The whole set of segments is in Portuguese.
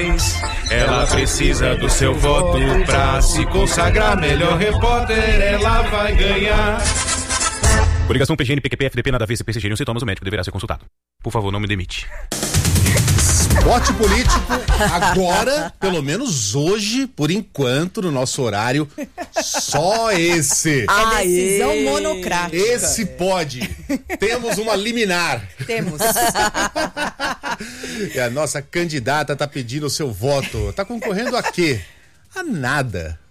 Magalhães. Ela precisa do seu voto pra se consagrar melhor repórter, ela vai ganhar. Coligação PGN, PQP, FDP, nada a ver, CPC, seriam sintomas, o médico deverá ser consultado. Por favor, não me demite. Spot político, agora, pelo menos hoje, por enquanto, no nosso horário, só esse. A decisão monocrática. Esse pode. Temos uma liminar. Temos. E a nossa candidata tá pedindo o seu voto. Tá concorrendo a quê? A nada.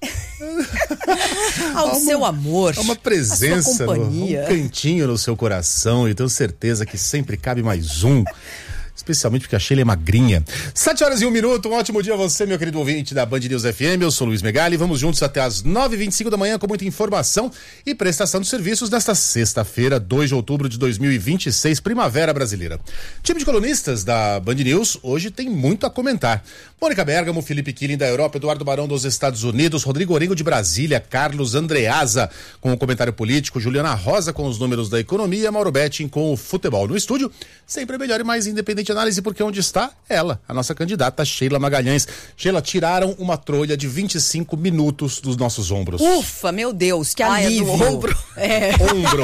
Ao seu amor. A uma presença, um companhia. cantinho no seu coração, e tenho certeza que sempre cabe mais um. Especialmente porque a Sheila é magrinha. 7h01, um ótimo dia a você, meu querido ouvinte da Band News FM. Eu sou Luiz Megali, vamos juntos até as 9h25 da manhã com muita informação e prestação de serviços nesta sexta-feira, 2 de outubro de 2026, primavera brasileira. Time de colunistas da Band News hoje tem muito a comentar. Mônica Bergamo, Felipe Killing da Europa, Eduardo Barão dos Estados Unidos, Rodrigo Orengo de Brasília, Carlos Andreasa com o comentário político, Juliana Rosa com os números da economia, Mauro Betting com o futebol. No estúdio, sempre a melhor e mais independente análise, porque onde está ela, a nossa candidata Sheila Magalhães. Sheila, tiraram uma trolha de 25 minutos dos nossos ombros. Ufa, meu Deus, que alívio. É do ombro. Ombro.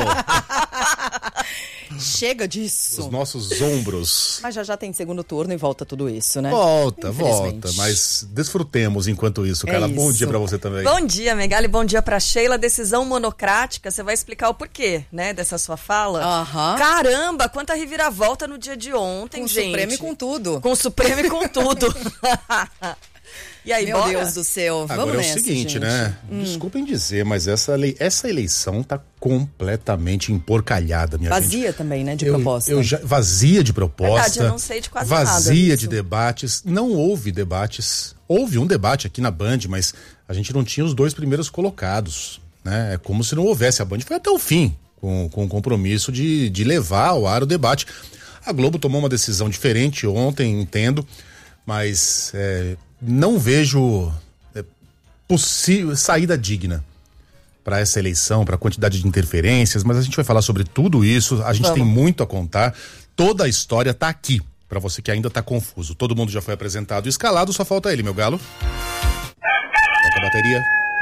Chega disso. Os nossos ombros. Mas já tem segundo turno e volta tudo isso, né? Volta, mas desfrutemos enquanto isso, Carla. Bom dia pra você também. Bom dia, Megali, bom dia pra Sheila. Decisão monocrática, você vai explicar o porquê, né, dessa sua fala? Caramba, quanta reviravolta no dia de ontem, com gente. Com o Supremo e com tudo. Com o Supremo e com tudo. E aí, meu Deus do céu, agora vamos nessa, é o seguinte, gente. Né? Desculpem dizer, mas essa eleição tá completamente emporcalhada, minha gente. Vazia também, né, de proposta. Vazia de proposta. Verdade, eu não sei de quase vazia nada de debates. Não houve debates. Houve um debate aqui na Band, mas a gente não tinha os dois primeiros colocados, né? É como se não houvesse. A Band foi até o fim, com o compromisso de levar ao ar o debate. A Globo tomou uma decisão diferente ontem, entendo, mas não vejo possível saída digna para essa eleição, para a quantidade de interferências, mas a gente vai falar sobre tudo isso, a gente tem muito a contar, toda a história tá aqui, para você que ainda tá confuso. Todo mundo já foi apresentado e escalado, só falta ele, meu galo. Toca a bateria.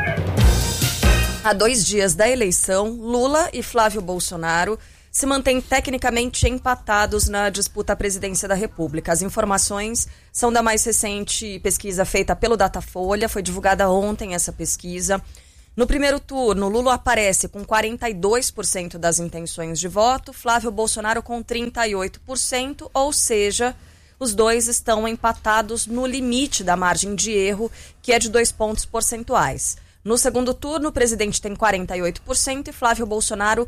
Há 2 dias da eleição, Lula e Flávio Bolsonaro se mantêm tecnicamente empatados na disputa à presidência da República. As informações são da mais recente pesquisa feita pelo Datafolha, foi divulgada ontem essa pesquisa. No primeiro turno, Lula aparece com 42% das intenções de voto, Flávio Bolsonaro com 38%, ou seja, os dois estão empatados no limite da margem de erro, que é de 2 pontos percentuais. No segundo turno, o presidente tem 48% e Flávio Bolsonaro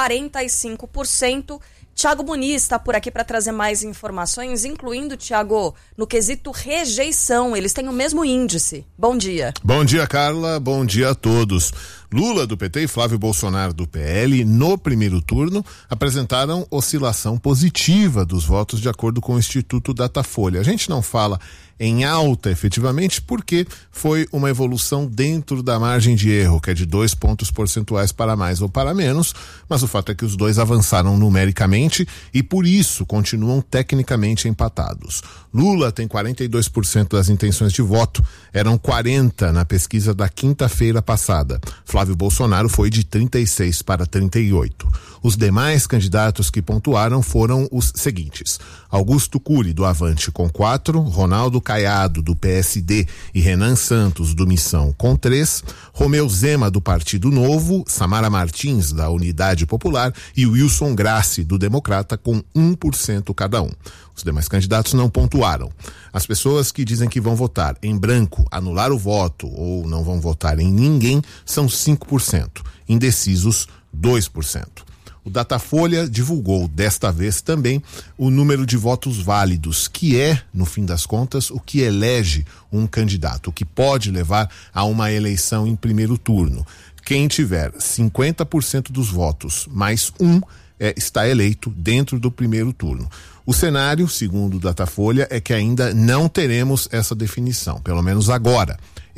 45%. Tiago Muniz está por aqui para trazer mais informações, incluindo, Tiago, no quesito rejeição. Eles têm o mesmo índice. Bom dia. Bom dia, Carla. Bom dia a todos. Lula, do PT, e Flávio Bolsonaro, do PL, no primeiro turno, apresentaram oscilação positiva dos votos de acordo com o Instituto Datafolha. A gente não fala em alta, efetivamente, porque foi uma evolução dentro da margem de erro, que é de 2 pontos percentuais para mais ou para menos, mas o fato é que os dois avançaram numericamente e, por isso, continuam tecnicamente empatados. Lula tem 42% das intenções de voto, eram 40% na pesquisa da quinta-feira passada. Flávio Bolsonaro foi de 36% para 38%. Os demais candidatos que pontuaram foram os seguintes: Augusto Cury, do Avante, com 4%, Ronaldo Caiado, do PSD, e Renan Santos, do Missão, com 3%, Romeu Zema, do Partido Novo, Samara Martins, da Unidade Popular, e Wilson Grassi, do Democrata, com 1% cada um. Os demais candidatos não pontuaram. As pessoas que dizem que vão votar em branco, anular o voto ou não vão votar em ninguém são 5%. Indecisos, 2%. O Datafolha divulgou desta vez também o número de votos válidos, que é, no fim das contas, o que elege um candidato, o que pode levar a uma eleição em primeiro turno. Quem tiver 50% dos votos mais está eleito dentro do primeiro turno. O cenário, segundo o Datafolha, é que ainda não teremos essa definição, pelo menos agora.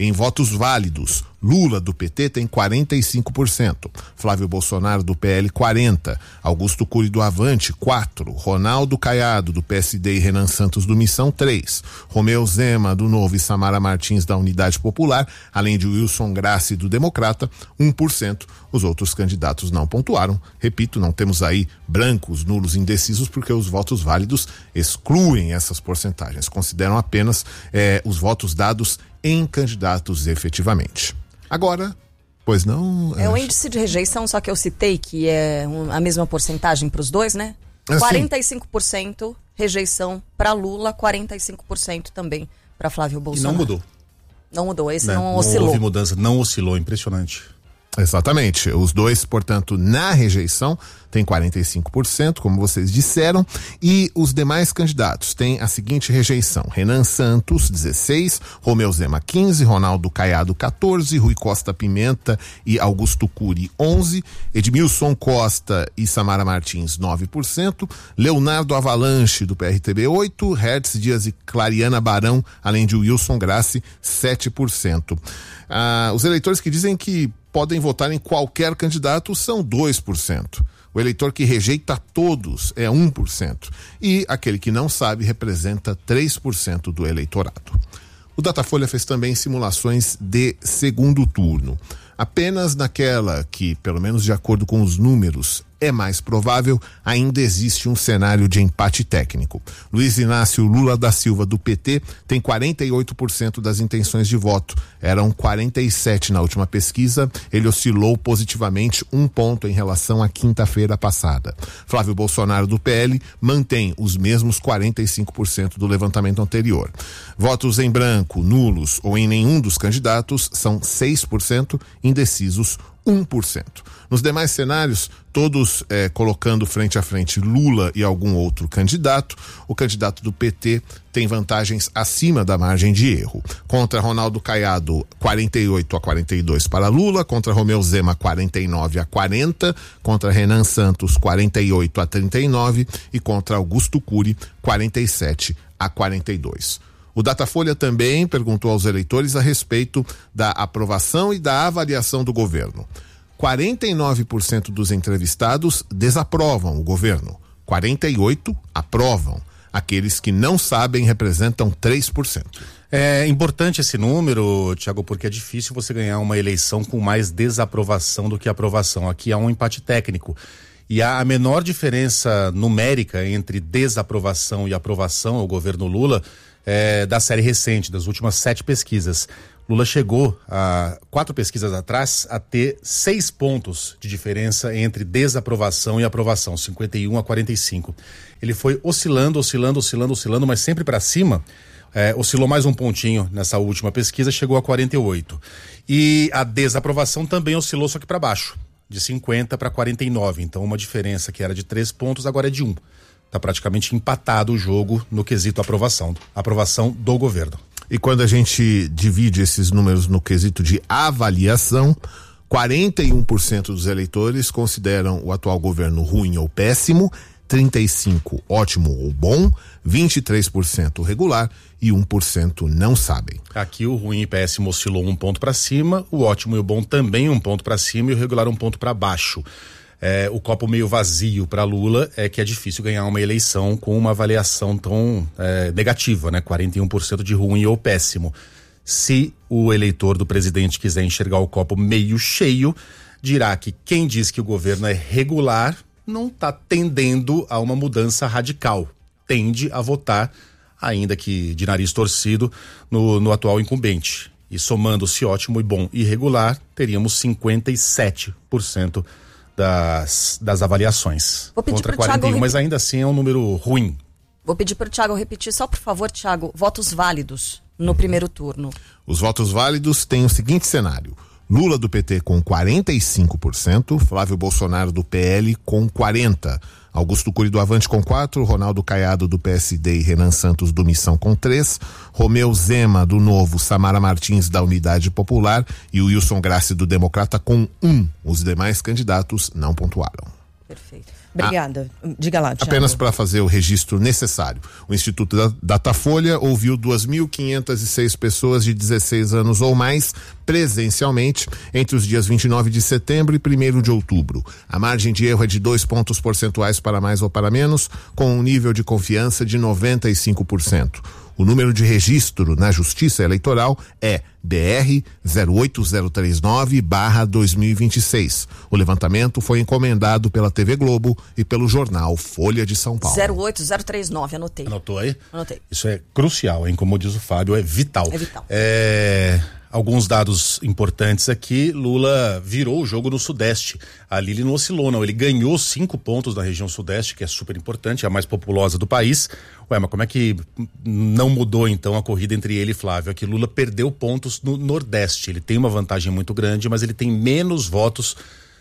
Em votos válidos, Lula do PT tem 45%, Flávio Bolsonaro do PL 40%, Augusto Cury do Avante 4%, Ronaldo Caiado do PSD e Renan Santos do Missão 3%, Romeu Zema do Novo e Samara Martins da Unidade Popular, além de Wilson Grassi do Democrata 1%. Os outros candidatos não pontuaram. Repito, não temos aí brancos, nulos, indecisos, porque os votos válidos excluem essas porcentagens, consideram apenas os votos dados em candidatos efetivamente. Agora, pois não... É o índice de rejeição, só que eu citei, que é a mesma porcentagem para os dois, né? 45% rejeição para Lula, 45% também para Flávio Bolsonaro. E não mudou. Não mudou, esse não oscilou. Não houve mudança, não oscilou, impressionante. Exatamente. Os dois, portanto, na rejeição tem 45%, como vocês disseram, e os demais candidatos têm a seguinte rejeição: Renan Santos, 16%, Romeu Zema, 15%, Ronaldo Caiado, 14%, Rui Costa Pimenta e Augusto Cury, 11%, Edmilson Costa e Samara Martins, 9%, Leonardo Avalanche, do PRTB, 8%, Hertz Dias e Clariana Barão, além de Wilson Grassi, 7%. Os eleitores que dizem que podem votar em qualquer candidato são 2%. O eleitor que rejeita todos é 1%. E aquele que não sabe representa 3% do eleitorado. O Datafolha fez também simulações de segundo turno. Apenas naquela que, pelo menos de acordo com os números, é mais provável, ainda existe um cenário de empate técnico. Luiz Inácio Lula da Silva, do PT, tem 48% das intenções de voto. Eram 47% na última pesquisa. Ele oscilou positivamente 1 ponto em relação à quinta-feira passada. Flávio Bolsonaro, do PL, mantém os mesmos 45% do levantamento anterior. Votos em branco, nulos ou em nenhum dos candidatos são 6%, indecisos 1%. Nos demais cenários, todos colocando frente a frente Lula e algum outro candidato, o candidato do PT tem vantagens acima da margem de erro. Contra Ronaldo Caiado, 48-42 para Lula, contra Romeu Zema, 49-40, contra Renan Santos, 48-39 e contra Augusto Cury, 47-42. O Datafolha também perguntou aos eleitores a respeito da aprovação e da avaliação do governo. 49% dos entrevistados desaprovam o governo, 48% aprovam. Aqueles que não sabem representam 3%. É importante esse número, Thiago, porque é difícil você ganhar uma eleição com mais desaprovação do que aprovação. Aqui há um empate técnico. E a menor diferença numérica entre desaprovação e aprovação ao governo Lula da série recente, das últimas 7 pesquisas. Lula chegou, 4 pesquisas atrás, a ter 6 pontos de diferença entre desaprovação e aprovação, 51-45. Ele foi oscilando, mas sempre para cima. Oscilou mais um pontinho nessa última pesquisa, chegou a 48. E a desaprovação também oscilou, só que para baixo, de 50 para 49. Então uma diferença que era de 3 pontos, agora é de 1. Está praticamente empatado o jogo no quesito aprovação do governo. E quando a gente divide esses números no quesito de avaliação, 41% dos eleitores consideram o atual governo ruim ou péssimo, 35% ótimo ou bom, 23% regular e 1% não sabem. Aqui o ruim e péssimo oscilou 1 ponto para cima, o ótimo e o bom também 1 ponto para cima e o regular 1 ponto para baixo. O copo meio vazio para Lula é que é difícil ganhar uma eleição com uma avaliação tão negativa, né? 41% de ruim ou péssimo. Se o eleitor do presidente quiser enxergar o copo meio cheio, dirá que quem diz que o governo é regular não está tendendo a uma mudança radical. Tende a votar, ainda que de nariz torcido, no atual incumbente. E somando-se ótimo e bom e regular, teríamos 57% das avaliações. Vou pedir contra pro 41, Thiago mas ainda assim é um número ruim. Vou pedir para o Thiago repetir só, por favor, Thiago, votos válidos no primeiro turno. Os votos válidos têm o seguinte cenário: Lula do PT com 45%, Flávio Bolsonaro do PL com 40%, Augusto Cury do Avante com 4%, Ronaldo Caiado do PSD e Renan Santos do Missão com 3%, Romeu Zema do Novo, Samara Martins da Unidade Popular e o Wilson Grassi do Democrata com 1%. Os demais candidatos não pontuaram. Perfeito. Obrigada. Diga lá, Thiago. Apenas para fazer o registro necessário. O Instituto Datafolha ouviu 2.506 pessoas de 16 anos ou mais presencialmente entre os dias 29 de setembro e 1º de outubro. A margem de erro é de 2 pontos percentuais para mais ou para menos, com um nível de confiança de 95%. O número de registro na Justiça Eleitoral é BR 08039/2026. O levantamento foi encomendado pela TV Globo e pelo jornal Folha de São Paulo. 08039, anotei. Anotou aí? Anotei. Isso é crucial, hein? Como diz o Fábio, é vital. É vital. Alguns dados importantes aqui. Lula virou o jogo no Sudeste. Ali ele não oscilou, não. Ele ganhou 5 pontos na região Sudeste, que é super importante, é a mais populosa do país. Ué, mas como é que não mudou então a corrida entre ele e Flávio? Aqui Lula perdeu pontos no Nordeste. Ele tem uma vantagem muito grande, mas ele tem menos votos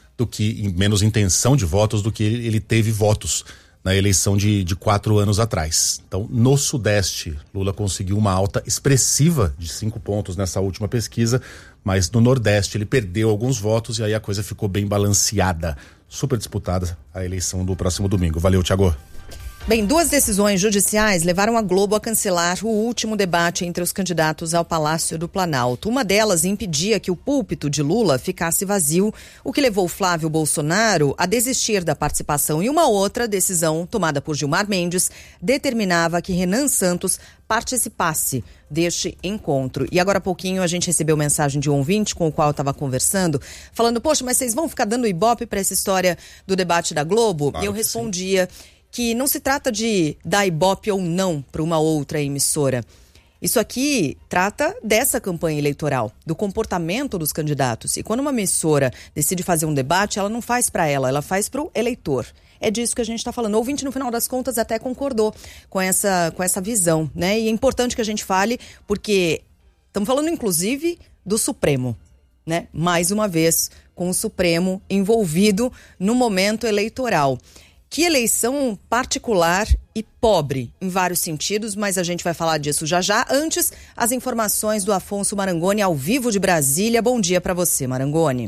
menos intenção de votos do que ele teve votos na eleição de 4 anos atrás. Então, no Sudeste, Lula conseguiu uma alta expressiva de 5 pontos nessa última pesquisa, mas no Nordeste ele perdeu alguns votos e aí a coisa ficou bem balanceada. Super disputada a eleição do próximo domingo. Valeu, Thiago. Bem, 2 decisões judiciais levaram a Globo a cancelar o último debate entre os candidatos ao Palácio do Planalto. Uma delas impedia que o púlpito de Lula ficasse vazio, o que levou Flávio Bolsonaro a desistir da participação. E uma outra decisão, tomada por Gilmar Mendes, determinava que Renan Santos participasse deste encontro. E agora há pouquinho a gente recebeu mensagem de um ouvinte com o qual eu estava conversando, falando, poxa, mas vocês vão ficar dando ibope para essa história do debate da Globo? Claro, e eu respondia que não se trata de dar ibope ou não para uma outra emissora. Isso aqui trata dessa campanha eleitoral, do comportamento dos candidatos. E quando uma emissora decide fazer um debate, ela não faz para ela faz para o eleitor. É disso que a gente está falando. O ouvinte, no final das contas, até concordou com essa visão, né? E é importante que a gente fale, porque estamos falando, inclusive, do Supremo, né? Mais uma vez, com o Supremo envolvido no momento eleitoral. Que eleição particular e pobre em vários sentidos, mas a gente vai falar disso já já. Antes, as informações do Afonso Marangoni ao vivo de Brasília. Bom dia para você, Marangoni.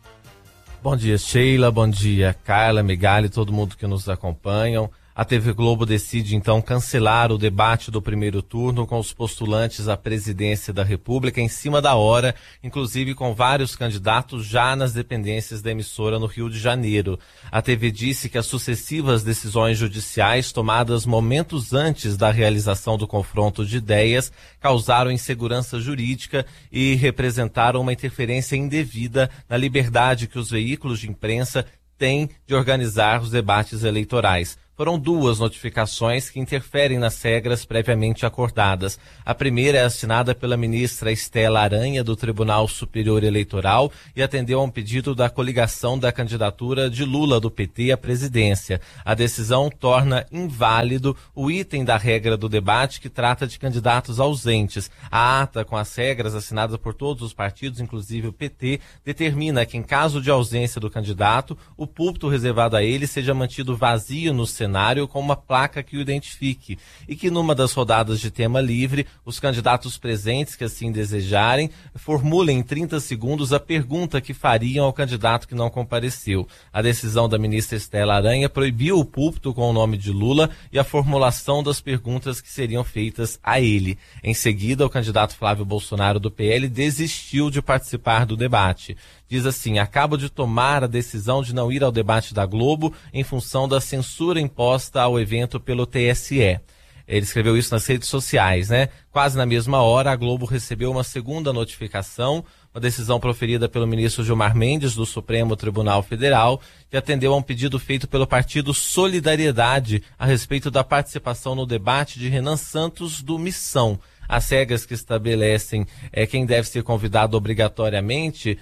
Bom dia, Sheila. Bom dia, Carla, Megali, todo mundo que nos acompanham. A TV Globo decide, então, cancelar o debate do primeiro turno com os postulantes à presidência da República em cima da hora, inclusive com vários candidatos já nas dependências da emissora no Rio de Janeiro. A TV disse que as sucessivas decisões judiciais tomadas momentos antes da realização do confronto de ideias causaram insegurança jurídica e representaram uma interferência indevida na liberdade que os veículos de imprensa têm de organizar os debates eleitorais. Foram 2 notificações que interferem nas regras previamente acordadas. A primeira é assinada pela ministra Estela Aranha, do Tribunal Superior Eleitoral, e atendeu a um pedido da coligação da candidatura de Lula do PT à presidência. A decisão torna inválido o item da regra do debate que trata de candidatos ausentes. A ata com as regras assinada por todos os partidos, inclusive o PT, determina que, em caso de ausência do candidato, o púlpito reservado a ele seja mantido vazio no cenário com uma placa que o identifique e que numa das rodadas de tema livre, os candidatos presentes que assim desejarem formulem em 30 segundos a pergunta que fariam ao candidato que não compareceu. A decisão da ministra Estela Aranha proibiu o púlpito com o nome de Lula e a formulação das perguntas que seriam feitas a ele. Em seguida, o candidato Flávio Bolsonaro do PL desistiu de participar do debate. Diz assim: acabo de tomar a decisão de não ir ao debate da Globo em função da censura imposta ao evento pelo TSE. Ele escreveu isso nas redes sociais, né? Quase na mesma hora, a Globo recebeu uma segunda notificação, uma decisão proferida pelo ministro Gilmar Mendes, do Supremo Tribunal Federal, que atendeu a um pedido feito pelo partido Solidariedade a respeito da participação no debate de Renan Santos, do Missão. As regras que estabelecem quem deve ser convidado obrigatoriamente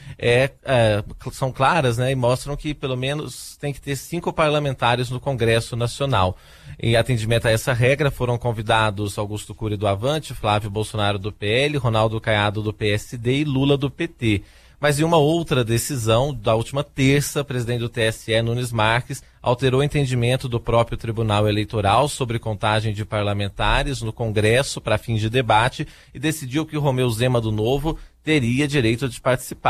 são claras, né, e mostram que pelo menos tem que ter 5 parlamentares no Congresso Nacional. Em atendimento a essa regra foram convidados Augusto Cury do Avante, Flávio Bolsonaro do PL, Ronaldo Caiado do PSD e Lula do PT. Mas em uma outra decisão, da última terça, o presidente do TSE, Nunes Marques, alterou o entendimento do próprio Tribunal Eleitoral sobre contagem de parlamentares no Congresso para fins de debate e decidiu que o Romeu Zema do Novo teria direito de participar.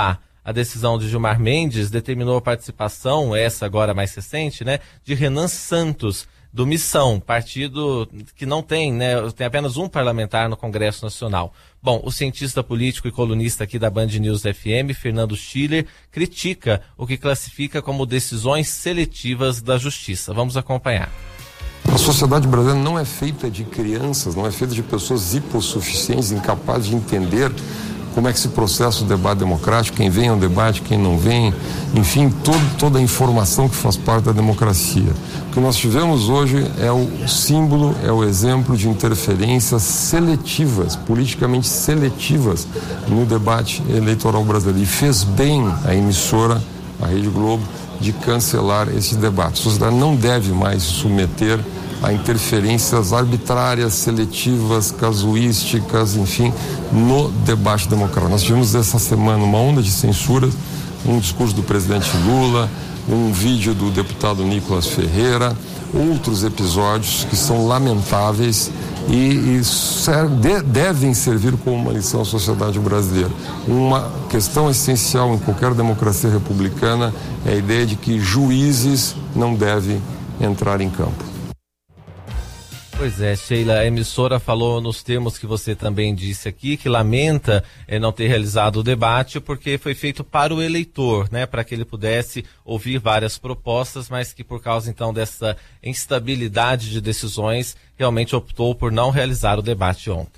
A decisão de Gilmar Mendes determinou a participação, essa agora mais recente, né, de Renan Santos, do Missão, partido que não tem, né, tem apenas um parlamentar no Congresso Nacional. Bom, o cientista político e colunista aqui da Band News FM, Fernando Schiller, critica o que classifica como decisões seletivas da Justiça. Vamos acompanhar. A sociedade brasileira não é feita de crianças, não é feita de pessoas hipossuficientes, incapazes de entender como é que se processa o debate democrático, quem vem ao debate, quem não vem, enfim, toda a informação que faz parte da democracia. O que nós tivemos hoje é o símbolo, é o exemplo de interferências seletivas, politicamente seletivas, no debate eleitoral brasileiro. E fez bem a emissora, a Rede Globo, de cancelar esse debate. A sociedade não deve mais se submeter a interferências arbitrárias, seletivas, casuísticas, enfim, no debate democrático. Nós tivemos essa semana uma onda de censura, um discurso do presidente Lula, um vídeo do deputado Nicolas Ferreira, outros episódios que são lamentáveis e devem servir como uma lição à sociedade brasileira. Uma questão essencial em qualquer democracia republicana é a ideia de que juízes não devem entrar em campo. Pois é, Sheila, a emissora falou nos termos que você também disse aqui, que lamenta não ter realizado o debate porque foi feito para o eleitor, né, para que ele pudesse ouvir várias propostas, mas que por causa então dessa instabilidade de decisões, realmente optou por não realizar o debate ontem.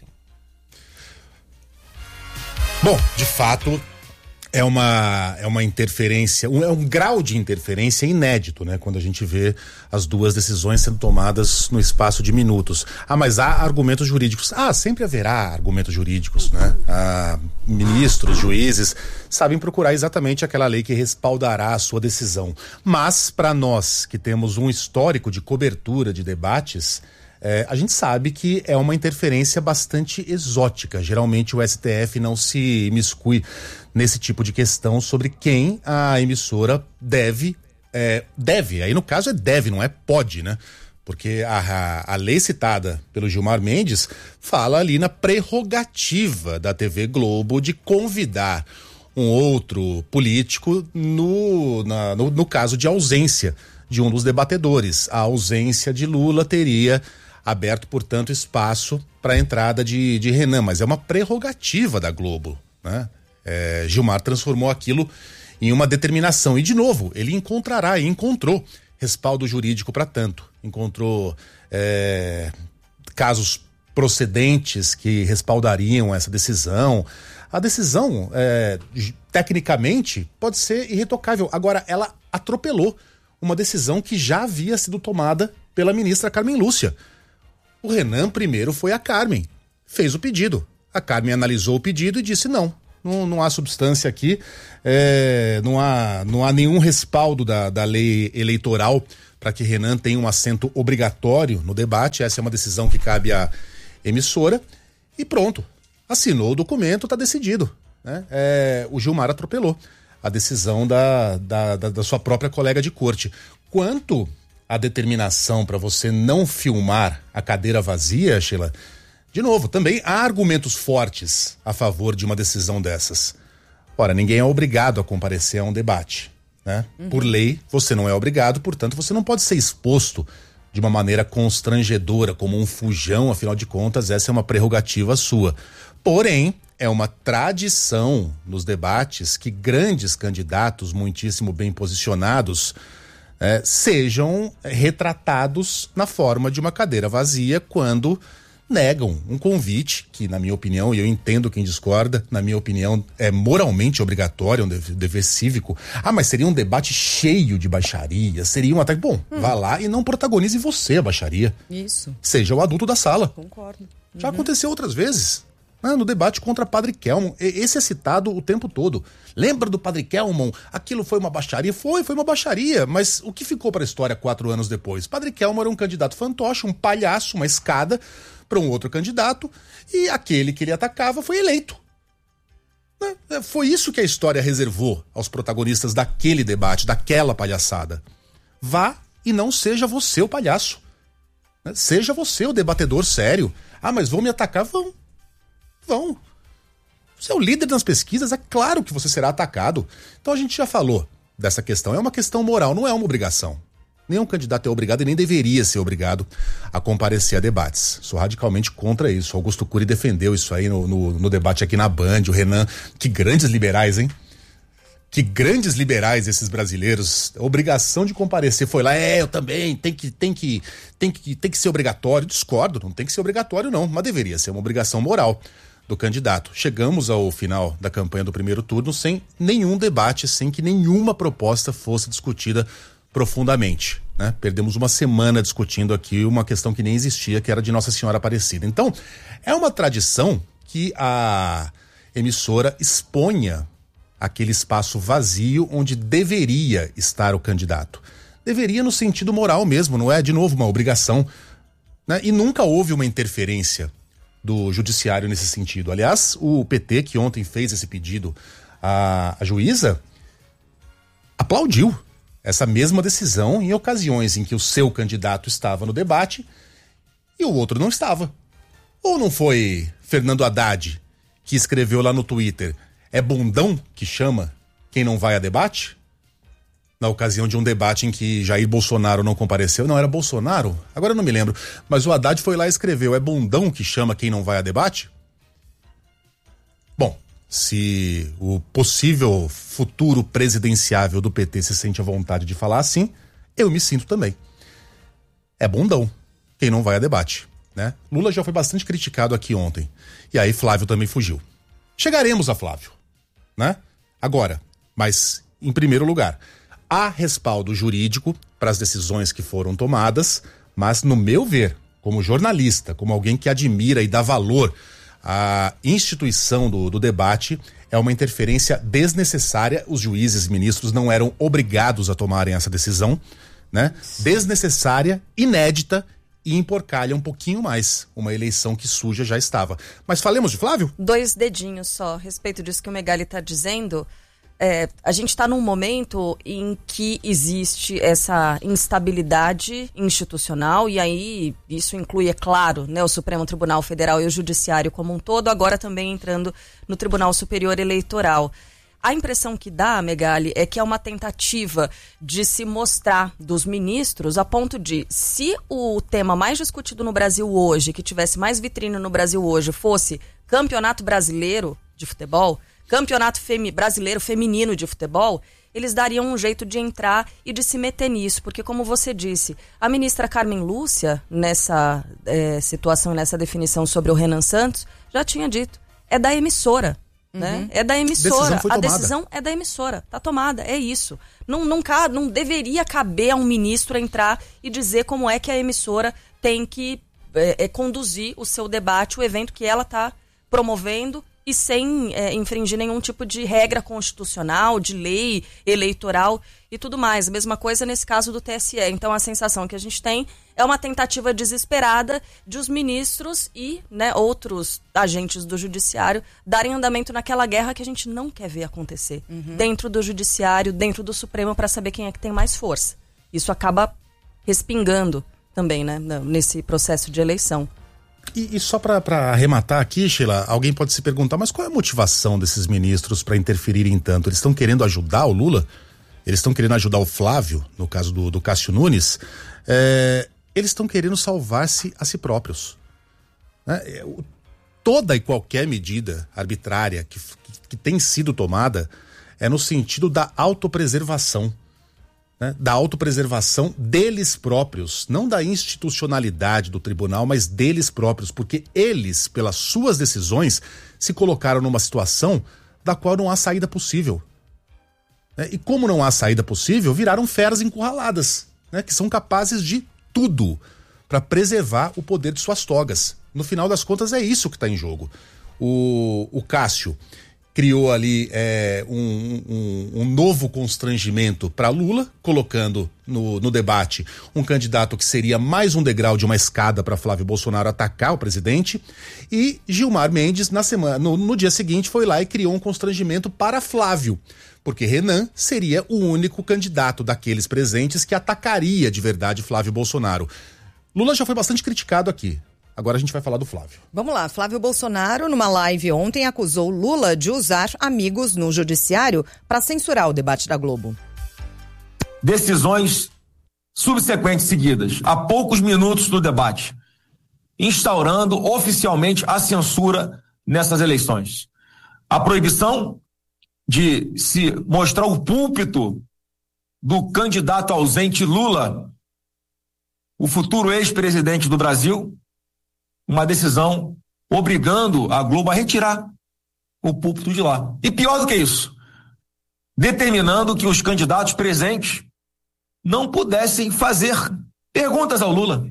Bom, de fato, é uma interferência, é um grau de interferência inédito, né? Quando a gente vê as duas decisões sendo tomadas no espaço de minutos. Mas há argumentos jurídicos. Sempre haverá argumentos jurídicos, né? Ministros, juízes sabem procurar exatamente aquela lei que respaldará a sua decisão. Mas, para nós que temos um histórico de cobertura de debates, a gente sabe que é uma interferência bastante exótica. Geralmente o STF não se imiscui nesse tipo de questão sobre quem a emissora deve, aí no caso é deve, não é pode, né? Porque a lei citada pelo Gilmar Mendes fala ali na prerrogativa da TV Globo de convidar um outro político no caso de ausência de um dos debatedores. A ausência de Lula teria aberto, portanto, espaço para a entrada de Renan, mas é uma prerrogativa da Globo, né? Gilmar transformou aquilo em uma determinação e, de novo, ele encontrou respaldo jurídico para tanto, encontrou casos procedentes que respaldariam essa decisão. A decisão, tecnicamente, pode ser irretocável. Agora, ela atropelou uma decisão que já havia sido tomada pela ministra Carmen Lúcia. O Renan primeiro foi a Carmen, fez o pedido. A Carmen analisou o pedido e disse não há substância aqui, não há nenhum respaldo da lei eleitoral para que Renan tenha um assento obrigatório no debate. Essa é uma decisão que cabe à emissora e pronto, assinou o documento, está decidido, né? O Gilmar atropelou a decisão da sua própria colega de corte. Quanto à determinação para você não filmar a cadeira vazia, Sheila, de novo, também há argumentos fortes a favor de uma decisão dessas. Ora, ninguém é obrigado a comparecer a um debate, né? Por lei, você não é obrigado, portanto, você não pode ser exposto de uma maneira constrangedora, como um fujão, afinal de contas, essa é uma prerrogativa sua. Porém, é uma tradição nos debates que grandes candidatos, muitíssimo bem posicionados, sejam retratados na forma de uma cadeira vazia quando negam um convite que, na minha opinião, e eu entendo quem discorda, na minha opinião, é moralmente obrigatório, um dever cívico. Mas seria um debate cheio de baixaria, seria um ataque. Bom, vá lá e não protagonize você a baixaria. Isso. Seja o adulto da sala. Concordo. Já aconteceu outras vezes. No debate contra Padre Kelmon. Esse é citado o tempo todo. Lembra do Padre Kelmon? Aquilo foi uma baixaria? Foi uma baixaria. Mas o que ficou para a história 4 anos depois? Padre Kelmon era um candidato fantoche, um palhaço, uma escada para um outro candidato, e aquele que ele atacava foi eleito. Foi isso que a história reservou aos protagonistas daquele debate, daquela palhaçada. Vá e não seja você o palhaço. Seja você o debatedor sério. Mas vão me atacar? Vão. Você é o líder nas pesquisas, é claro que você será atacado. Então a gente já falou dessa questão. É uma questão moral, não é uma obrigação. Nenhum candidato é obrigado e nem deveria ser obrigado a comparecer a debates. Sou radicalmente contra isso. Augusto Cury defendeu isso aí no debate aqui na Band. O Renan, que grandes liberais, hein? Que grandes liberais esses brasileiros. A obrigação de comparecer foi lá. Eu também, tem que ser obrigatório. Discordo, não tem que ser obrigatório não, mas deveria ser uma obrigação moral do candidato. Chegamos ao final da campanha do primeiro turno sem nenhum debate, sem que nenhuma proposta fosse discutida profundamente, né? Perdemos uma semana discutindo aqui uma questão que nem existia, que era de Nossa Senhora Aparecida. Então, é uma tradição que a emissora exponha aquele espaço vazio onde deveria estar o candidato. Deveria no sentido moral mesmo, não é, de novo, uma obrigação, né? E nunca houve uma interferência do judiciário nesse sentido. Aliás, o PT, que ontem fez esse pedido à juíza, aplaudiu essa mesma decisão em ocasiões em que o seu candidato estava no debate e o outro não estava. Ou não foi Fernando Haddad que escreveu lá no Twitter: é bundão que chama quem não vai a debate? Na ocasião de um debate em que Jair Bolsonaro não compareceu. Não, era Bolsonaro? Agora eu não me lembro. Mas o Haddad foi lá e escreveu: é bundão que chama quem não vai a debate? Bom, se o possível futuro presidenciável do PT se sente à vontade de falar assim, eu me sinto também. É bundão quem não vai a debate, né? Lula já foi bastante criticado aqui ontem. E aí Flávio também fugiu. Chegaremos a Flávio, né? Agora, mas em primeiro lugar, há respaldo jurídico para as decisões que foram tomadas, mas no meu ver, como jornalista, como alguém que admira e dá valor a instituição do debate, é uma interferência desnecessária. Os juízes e ministros não eram obrigados a tomarem essa decisão, né? Desnecessária, inédita e emporcalha um pouquinho mais uma eleição que suja já estava. Mas falemos de Flávio? 2 dedinhos só a respeito disso que o Megali está dizendo. A gente está num momento em que existe essa instabilidade institucional, e aí isso inclui, é claro, né, o Supremo Tribunal Federal e o Judiciário como um todo, agora também entrando no Tribunal Superior Eleitoral. A impressão que dá, Megali, é que é uma tentativa de se mostrar dos ministros a ponto de, se o tema mais discutido no Brasil hoje, que tivesse mais vitrine no Brasil hoje, fosse Campeonato Brasileiro de Futebol, Campeonato Brasileiro Feminino de Futebol, eles dariam um jeito de entrar e de se meter nisso, porque, como você disse, a ministra Carmen Lúcia, nessa situação, nessa definição sobre o Renan Santos, já tinha dito, é da emissora, né? É da emissora, a decisão é da emissora, tá tomada, é isso. Não deveria caber a um ministro entrar e dizer como é que a emissora tem que conduzir o seu debate, o evento que ela está promovendo, e sem infringir nenhum tipo de regra constitucional, de lei eleitoral e tudo mais. A mesma coisa nesse caso do TSE. Então a sensação que a gente tem é uma tentativa desesperada de os ministros e, né, outros agentes do judiciário darem andamento naquela guerra que a gente não quer ver acontecer. Dentro do judiciário, dentro do Supremo, para saber quem é que tem mais força. Isso acaba respingando também, né, nesse processo de eleição. E só para arrematar aqui, Sheila, alguém pode se perguntar, mas qual é a motivação desses ministros para interferirem tanto? Eles estão querendo ajudar o Lula? Eles estão querendo ajudar o Flávio, no caso do Cássio Nunes? Eles estão querendo salvar-se a si próprios. Toda e qualquer medida arbitrária que tem sido tomada é no sentido da autopreservação. Né, da autopreservação deles próprios, não da institucionalidade do tribunal, mas deles próprios, porque eles, pelas suas decisões, se colocaram numa situação da qual não há saída possível. Né, e como não há saída possível, viraram feras encurraladas, né, que são capazes de tudo para preservar o poder de suas togas. No final das contas, é isso que está em jogo. O Cássio criou ali um novo constrangimento para Lula, colocando no debate um candidato que seria mais um degrau de uma escada para Flávio Bolsonaro atacar o presidente, e Gilmar Mendes, no dia seguinte, foi lá e criou um constrangimento para Flávio, porque Renan seria o único candidato daqueles presentes que atacaria de verdade Flávio Bolsonaro. Lula já foi bastante criticado aqui. Agora a gente vai falar do Flávio. Vamos lá, Flávio Bolsonaro, numa live ontem, acusou Lula de usar amigos no judiciário para censurar o debate da Globo. Decisões subsequentes seguidas, a poucos minutos do debate, instaurando oficialmente a censura nessas eleições. A proibição de se mostrar o púlpito do candidato ausente Lula, o futuro ex-presidente do Brasil, uma decisão obrigando a Globo a retirar o púlpito de lá. E pior do que isso, determinando que os candidatos presentes não pudessem fazer perguntas ao Lula.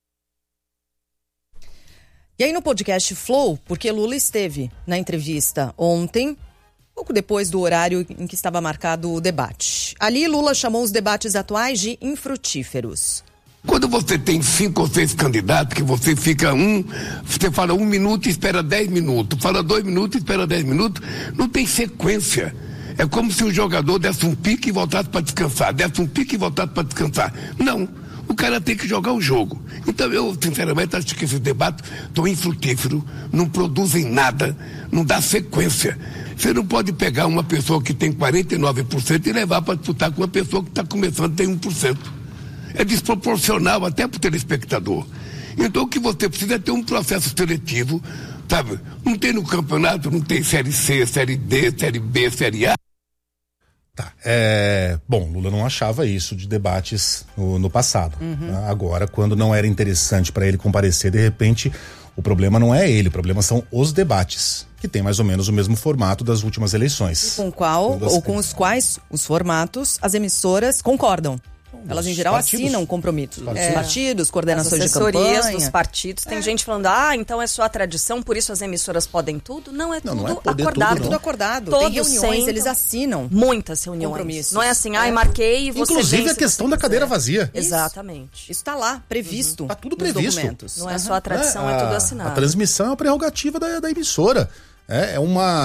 E aí no podcast Flow, porque Lula esteve na entrevista ontem, pouco depois do horário em que estava marcado o debate. Ali Lula chamou os debates atuais de infrutíferos. Quando você tem 5 ou 6 candidatos, que você você fala 1 minuto e espera 10 minutos, fala 2 minutos e espera 10 minutos, não tem sequência. É como se o jogador desse um pique e voltasse para descansar, desse um pique e voltasse para descansar. Não, o cara tem que jogar o jogo. Então eu, sinceramente, acho que esses debates estão infrutíferos, não produzem nada, não dá sequência. Você não pode pegar uma pessoa que tem 49% e levar para disputar com uma pessoa que está começando a ter 1%. É desproporcional até para o telespectador. Então o que você precisa é ter um processo seletivo, sabe? Não tem no campeonato, não tem Série C, Série D, Série B, Série A. Tá, bom, Lula não achava isso de debates no passado. Agora, quando não era interessante para ele comparecer, de repente, o problema não é ele, o problema são os debates, que tem mais ou menos o mesmo formato das últimas eleições. Com os quais os formatos, as emissoras concordam. Elas, em geral, assinam compromissos. Partidos, coordenações de campanha. Dos partidos. Tem gente falando, então é só a tradição, por isso as emissoras podem tudo. Não é tudo acordado. Tudo acordado. Todos tem reuniões, eles assinam. Muitas reuniões. Compromissos. Não é assim, marquei e você inclusive a questão da cadeira vazia. Exatamente. Isso está lá, previsto. Tá tudo previsto. Documentos. Não é só a tradição, é tudo assinado. A transmissão é uma prerrogativa da emissora. É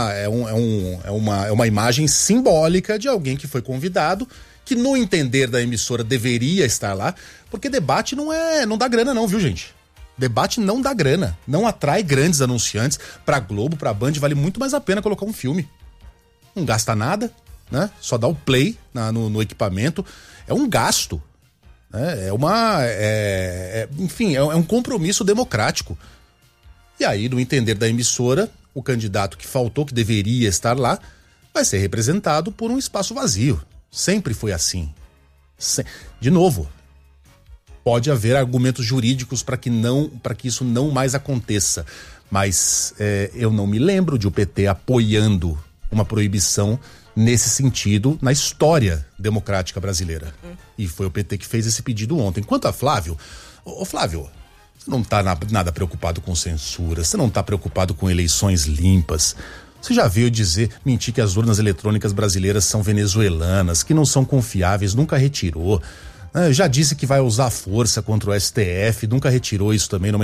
uma imagem simbólica de alguém que foi convidado, que no entender da emissora deveria estar lá, porque debate não dá grana não, viu, gente? Debate não dá grana, não atrai grandes anunciantes. Pra Globo, pra Band, vale muito mais a pena colocar um filme. Não gasta nada, né? Só dá o play no equipamento. É um gasto, né? Enfim, é um compromisso democrático. E aí, no entender da emissora, o candidato que faltou, que deveria estar lá, vai ser representado por um espaço vazio. Sempre foi assim. De novo, pode haver argumentos jurídicos para que isso não mais aconteça. Mas eu não me lembro de o PT apoiando uma proibição nesse sentido na história democrática brasileira. E foi o PT que fez esse pedido ontem. Quanto a Flávio, Flávio, você não está nada preocupado com censura, você não está preocupado com eleições limpas. Você já veio mentir que as urnas eletrônicas brasileiras são venezuelanas, que não são confiáveis, nunca retirou. Já disse que vai usar força contra o STF, nunca retirou isso também numa